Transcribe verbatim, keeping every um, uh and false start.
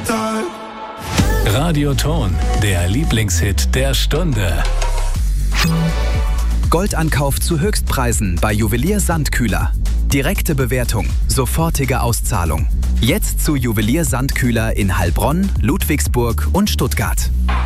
Tag. Radioton, der Lieblingshit der Stunde. Goldankauf zu Höchstpreisen bei Juwelier Sandkühler. Direkte Bewertung, sofortige Auszahlung. Jetzt zu Juwelier Sandkühler in Heilbronn, Ludwigsburg und Stuttgart.